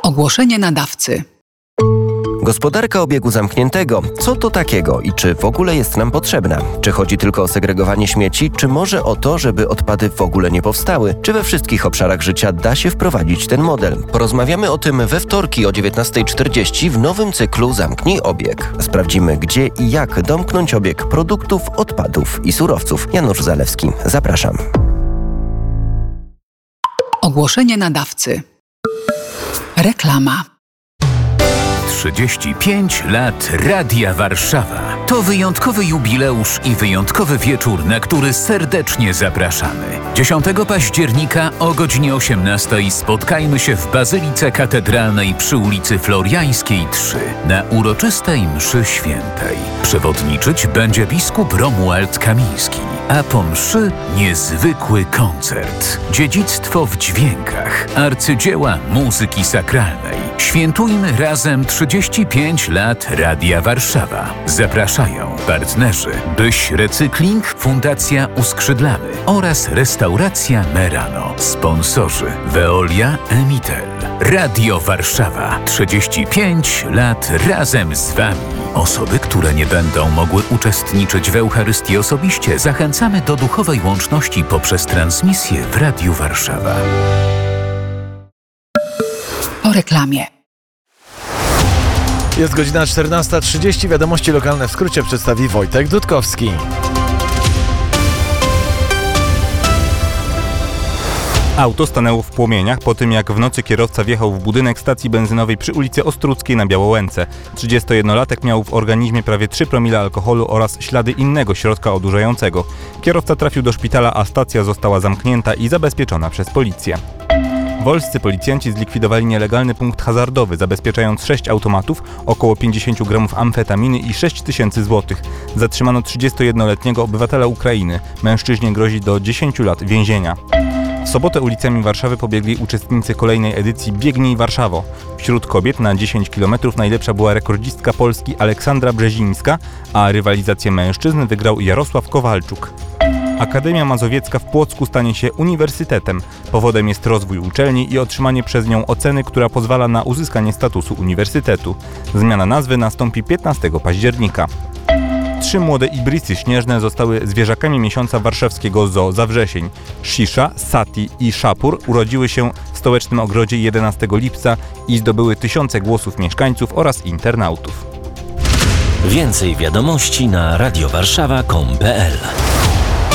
Ogłoszenie nadawcy. Gospodarka obiegu zamkniętego. Co to takiego i czy w ogóle jest nam potrzebna? Czy chodzi tylko o segregowanie śmieci, czy może o to, żeby odpady w ogóle nie powstały? Czy we wszystkich obszarach życia da się wprowadzić ten model? Porozmawiamy o tym we wtorki o 19:40 w nowym cyklu Zamknij obieg. Sprawdzimy, gdzie i jak domknąć obieg produktów, odpadów i surowców. Janusz Zalewski, zapraszam. Ogłoszenie nadawcy. Reklama. 35 lat Radia Warszawa. To wyjątkowy jubileusz i wyjątkowy wieczór, na który serdecznie zapraszamy. 10 października o godzinie 18 spotkajmy się w Bazylice Katedralnej przy ulicy Floriańskiej 3 na uroczystej mszy świętej. Przewodniczyć będzie biskup Romuald Kamiński, a po mszy niezwykły koncert. Dziedzictwo w dźwiękach, arcydzieła muzyki sakralnej. Świętujmy razem 35 lat Radia Warszawa. Zapraszają partnerzy Byś Recykling, Fundacja Uskrzydlamy oraz Restauracja Merano. Sponsorzy Veolia, Emitel. Radio Warszawa. 35 lat razem z Wami. Osoby, które nie będą mogły uczestniczyć w Eucharystii osobiście, zachęcamy do duchowej łączności poprzez transmisję w Radiu Warszawa. Po reklamie. Jest godzina 14:30. Wiadomości lokalne w skrócie przedstawi Wojtek Dudkowski. Auto stanęło w płomieniach po tym, jak w nocy kierowca wjechał w budynek stacji benzynowej przy ulicy Ostruckiej na Białołęce. 31-latek miał w organizmie prawie 3 promile alkoholu oraz ślady innego środka odurzającego. Kierowca trafił do szpitala, a stacja została zamknięta i zabezpieczona przez policję. Wolscy policjanci zlikwidowali nielegalny punkt hazardowy, zabezpieczając 6 automatów, około 50 gramów amfetaminy i 6 tysięcy złotych. Zatrzymano 31-letniego obywatela Ukrainy. Mężczyźnie grozi do 10 lat więzienia. W sobotę ulicami Warszawy pobiegli uczestnicy kolejnej edycji Biegnij Warszawo. Wśród kobiet na 10 km najlepsza była rekordzistka Polski Aleksandra Brzezińska, a rywalizację mężczyzn wygrał Jarosław Kowalczuk. Akademia Mazowiecka w Płocku stanie się uniwersytetem. Powodem jest rozwój uczelni i otrzymanie przez nią oceny, która pozwala na uzyskanie statusu uniwersytetu. Zmiana nazwy nastąpi 15 października. 3 młode ibrysy śnieżne zostały zwierzakami miesiąca warszawskiego Zoo za wrzesień. Szisza, Sati i Szapur urodziły się w stołecznym ogrodzie 11 lipca i zdobyły tysiące głosów mieszkańców oraz internautów. Więcej wiadomości na radiowarszawa.com.pl